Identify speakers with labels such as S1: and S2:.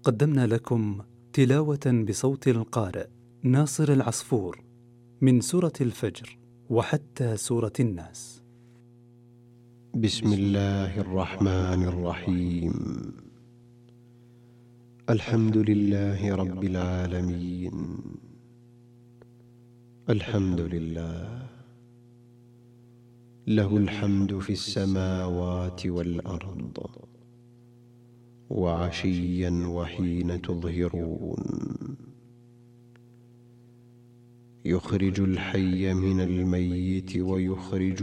S1: قدمنا لكم تلاوة بصوت القارئ ناصر العصفور من سورة الفجر وحتى سورة الناس.
S2: بسم الله الرحمن الرحيم. الحمد لله رب العالمين. الحمد لله له الحمد في السماوات والأرض وعشيا وحين تظهرون، يخرج الحي من الميت ويخرج